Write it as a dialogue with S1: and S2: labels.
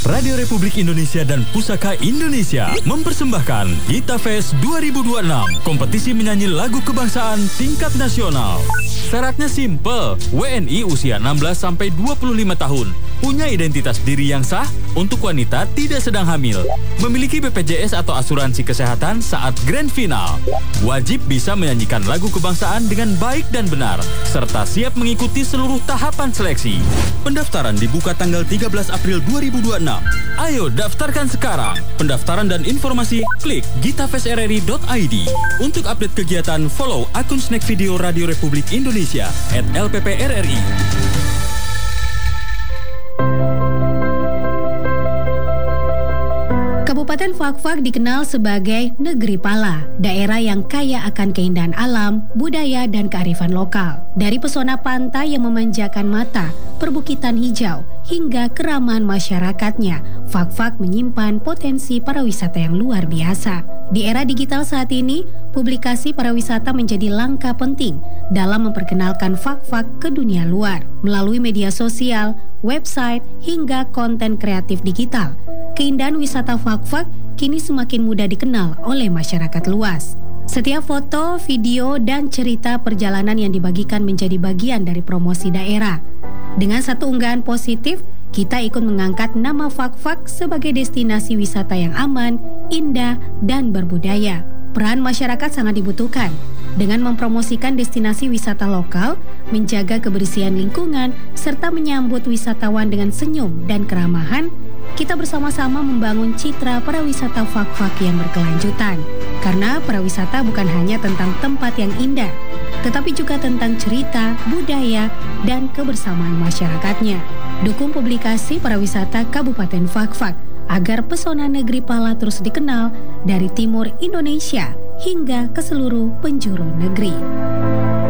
S1: Radio Republik Indonesia dan Pusaka Indonesia mempersembahkan Gita Fest 2026, kompetisi menyanyi lagu kebangsaan tingkat nasional. Syaratnya simple, WNI usia 16-25 tahun, punya identitas diri yang sah, untuk wanita tidak sedang hamil, memiliki BPJS atau asuransi kesehatan saat grand final, wajib bisa menyanyikan lagu kebangsaan dengan baik dan benar, serta siap mengikuti seluruh tahapan seleksi. Pendaftaran dibuka tanggal 13 April 2026. Ayo daftarkan sekarang. Pendaftaran dan informasi klik gitafestrri.id. Untuk update kegiatan, follow akun Snack Video Radio Republik Indonesia @LPPRRI.
S2: Kabupaten Fakfak dikenal sebagai negeri pala, daerah yang kaya akan keindahan alam, budaya, dan kearifan lokal. Dari pesona pantai yang memanjakan mata, perbukitan hijau, hingga keramahan masyarakatnya, Fakfak menyimpan potensi pariwisata yang luar biasa. Di era digital saat ini, publikasi pariwisata menjadi langkah penting dalam memperkenalkan Fakfak ke dunia luar. Melalui media sosial, website, hingga konten kreatif digital, keindahan wisata Fakfak kini semakin mudah dikenal oleh masyarakat luas. Setiap foto, video, dan cerita perjalanan yang dibagikan menjadi bagian dari promosi daerah. Dengan satu unggahan positif, kita ikut mengangkat nama Fakfak sebagai destinasi wisata yang aman, indah, dan berbudaya. Peran masyarakat sangat dibutuhkan. Dengan mempromosikan destinasi wisata lokal, menjaga kebersihan lingkungan, serta menyambut wisatawan dengan senyum dan keramahan, kita bersama-sama membangun citra pariwisata Fakfak yang berkelanjutan. Karena pariwisata bukan hanya tentang tempat yang indah, tetapi juga tentang cerita, budaya, dan kebersamaan masyarakatnya. Dukung publikasi pariwisata Kabupaten Fakfak agar pesona negeri pala terus dikenal dari timur Indonesia hingga ke seluruh penjuru negeri.